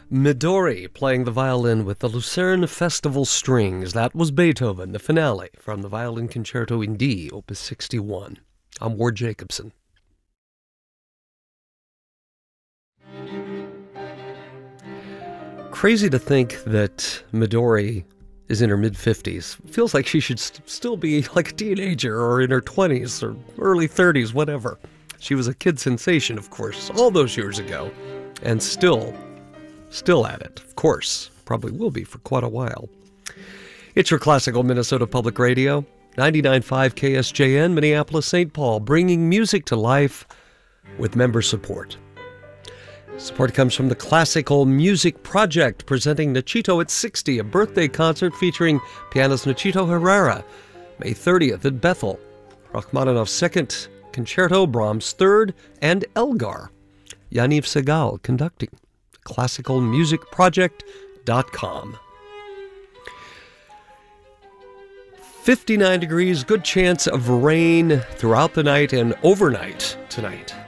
Midori playing the violin with the Lucerne Festival Strings. That was Beethoven, the finale from the Violin Concerto in D, Opus 61. I'm Ward Jacobson. Crazy to think that Midori is in her mid-50s. Feels like she should still be like a teenager or in her 20s or early 30s, whatever. She was a kid sensation, of course, all those years ago, and still at it, of course. Probably will be for quite a while. It's your classical Minnesota Public Radio, 99.5 KSJN, Minneapolis, St. Paul, bringing music to life with member support. Support comes from the Classical Music Project, presenting Nachito at 60, a birthday concert featuring pianist Nachito Herrera, May 30th at Bethel. Rachmaninoff's Second Concerto, Brahms' Third, and Elgar. Yaniv Segal conducting. ClassicalMusicProject.com. 59 degrees, good chance of rain throughout the night and overnight tonight.